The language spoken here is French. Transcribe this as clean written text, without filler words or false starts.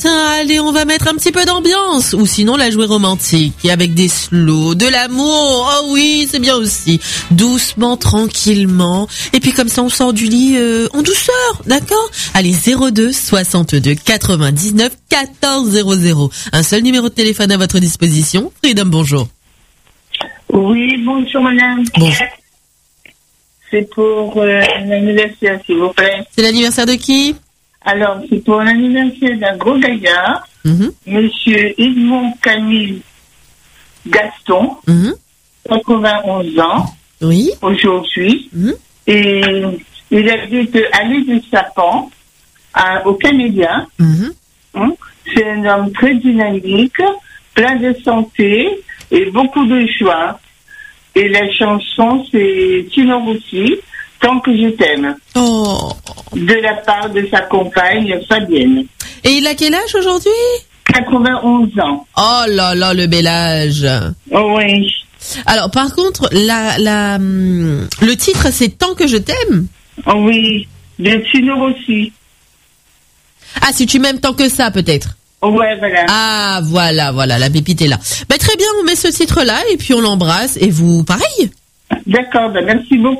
matin, allez, on va mettre un petit peu d'ambiance. Ou sinon, la jouer romantique, et avec des slows, de l'amour. Oh oui, c'est bien aussi. Doucement, tranquillement. Et puis comme ça, on sort du lit en douceur, d'accord? Allez, 02 62 99 14 00. Un seul numéro de téléphone à votre disposition. Freedom, bonjour. Oui, bonjour madame. Bonjour. C'est pour l'anniversaire, s'il vous plaît. C'est l'anniversaire de qui? Alors, c'est pour l'anniversaire d'un gros gaillard, Monsieur Edmond Camille Gaston, 91 ans, oui, aujourd'hui, et il habite à l'île de Sapon, au Canada. C'est un homme très dynamique, plein de santé et beaucoup de joie. Et la chanson, c'est Tino Rossi, Tant que je t'aime. Oh. De la part de sa compagne, Fabienne. Et il a quel âge aujourd'hui? 91 ans. Oh là là, le bel âge. Oh oui. Alors, par contre, le titre, c'est Tant que je t'aime. Oh oui, de Tino Rossi. Ah, si tu m'aimes tant que ça, peut-être. Ouais, voilà. Ah, voilà, la pépite est là. Bah, très bien, on met ce titre-là et puis on l'embrasse et vous, pareil. D'accord, ben merci beaucoup.